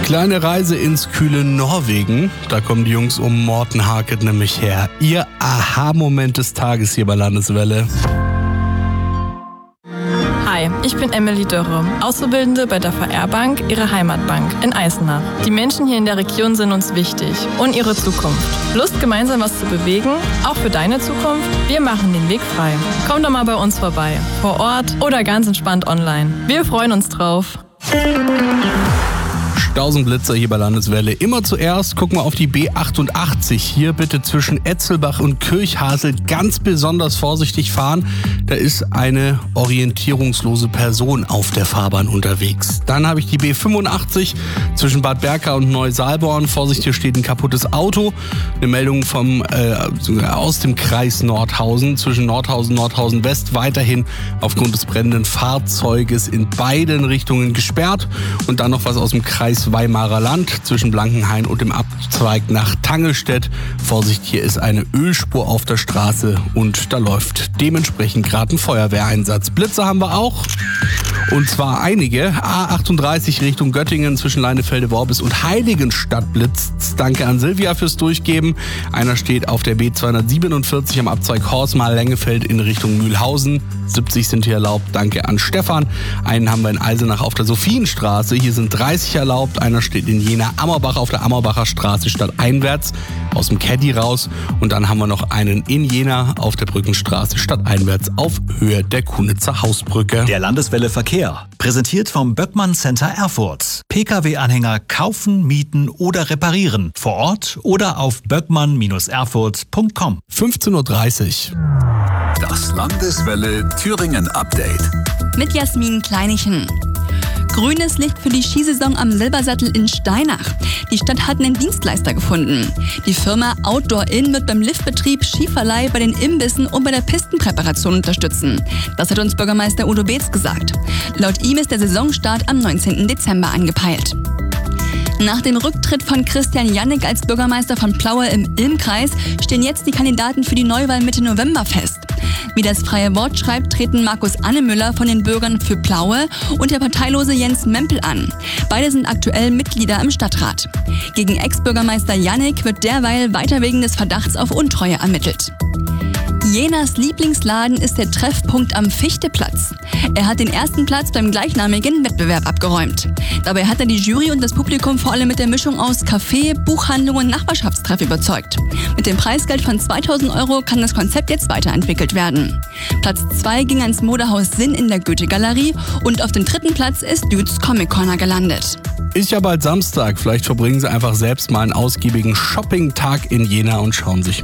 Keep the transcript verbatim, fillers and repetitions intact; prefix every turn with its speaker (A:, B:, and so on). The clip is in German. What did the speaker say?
A: Kleine Reise ins kühle Norwegen. Da kommen die Jungs um Morten Harket nämlich her. Ihr Aha-Moment des Tages hier bei Landeswelle.
B: Hi, ich bin Emily Dörre, Auszubildende bei der V R-Bank, ihrer Heimatbank in Eisenach. Die Menschen hier in der Region sind uns wichtig und ihre Zukunft. Lust, gemeinsam was zu bewegen? Auch für deine Zukunft? Wir machen den Weg frei. Komm doch mal bei uns vorbei, vor Ort oder ganz entspannt online. Wir freuen uns drauf.
A: Stausenblitzer hier bei Landeswelle. Immer zuerst gucken wir auf die B achtundachtzig. Hier bitte zwischen Etzelbach und Kirchhasel ganz besonders vorsichtig fahren. Da ist eine orientierungslose Person auf der Fahrbahn unterwegs. Dann habe ich die B fünfundachtzig zwischen Bad Berka und Neu-Saalborn. Vorsicht, hier steht ein kaputtes Auto. Eine Meldung vom äh, aus dem Kreis Nordhausen zwischen Nordhausen und Nordhausen West. Weiterhin aufgrund des brennenden Fahrzeuges in beiden Richtungen gesperrt. Und dann noch was aus dem Kreis Weimarer Land zwischen Blankenhain und dem Abzweig nach Tangelstedt. Vorsicht, hier ist eine Ölspur auf der Straße und da läuft dementsprechend gerade ein Feuerwehreinsatz. Blitze haben wir auch. Und zwar einige. A achtunddreißig Richtung Göttingen zwischen Leinefelde-Worbis und Heiligenstadt blitzt. Danke an Silvia fürs Durchgeben. Einer steht auf der B zweihundertsiebenundvierzig am Abzweig Horsmal-Lengefeld in Richtung Mühlhausen. siebzig sind hier erlaubt. Danke an Stefan. Einen haben wir in Eisenach auf der Sophienstraße. Hier sind dreißig erlaubt. Einer steht in Jena-Ammerbach auf der Ammerbacher Straße stadteinwärts aus dem Caddy raus. Und dann haben wir noch einen in Jena auf der Brückenstraße stadteinwärts auf Höhe der Kunitzer Hausbrücke.
C: Der Landeswelle Verkehr. Präsentiert vom Böckmann Center Erfurt. Pkw-Anhänger kaufen, mieten oder reparieren. Vor Ort oder auf böckmann Bindestrich erfurt Punkt com.
A: fünfzehn Uhr dreißig.
D: Das Landeswelle Thüringen Update.
E: Mit Jasmin Kleinichen. Grünes Licht für die Skisaison am Silbersattel in Steinach. Die Stadt hat einen Dienstleister gefunden. Die Firma Outdoor Inn wird beim Liftbetrieb, Skiverleih, bei den Imbissen und bei der Pistenpräparation unterstützen. Das hat uns Bürgermeister Udo Beetz gesagt. Laut ihm ist der Saisonstart am neunzehnten Dezember angepeilt. Nach dem Rücktritt von Christian Jannek als Bürgermeister von Plaue im Ilm-Kreis stehen jetzt die Kandidaten für die Neuwahl Mitte November fest. Wie das Freie Wort schreibt, treten Markus Annemüller von den Bürgern für Plaue und der parteilose Jens Mempel an. Beide sind aktuell Mitglieder im Stadtrat. Gegen Ex-Bürgermeister Jannek wird derweil weiter wegen des Verdachts auf Untreue ermittelt. Jenas Lieblingsladen ist der Treffpunkt am Fichteplatz. Er hat den ersten Platz beim gleichnamigen Wettbewerb abgeräumt. Dabei hat er die Jury und das Publikum vor allem mit der Mischung aus Café, Buchhandlung und Nachbarschaftstreff überzeugt. Mit dem Preisgeld von zweitausend Euro kann das Konzept jetzt weiterentwickelt werden. Platz zwei ging ans Modehaus Sinn in der Goethe-Galerie und auf dem dritten Platz ist Dudes Comic Corner gelandet.
A: Ist ja bald Samstag. Vielleicht verbringen Sie einfach selbst mal einen ausgiebigen Shopping-Tag in Jena und schauen sich